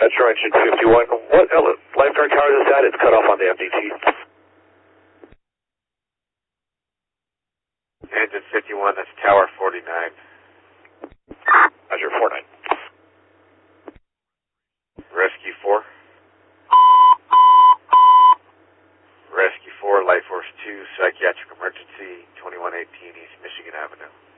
Metro Engine 51. What lifeguard tower is this at? It's cut off on the MDT. Engine 51, that's Tower 49. Measure 49. Rescue 4. Rescue 4, Light Force 2, psychiatric emergency, 2118 East Michigan Avenue.